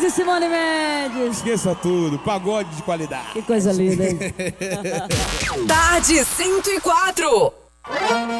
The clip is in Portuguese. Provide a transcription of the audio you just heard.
Moraes e Simone Mendes. Esqueça tudo, pagode de qualidade. Que coisa linda, hein? Tarde 104.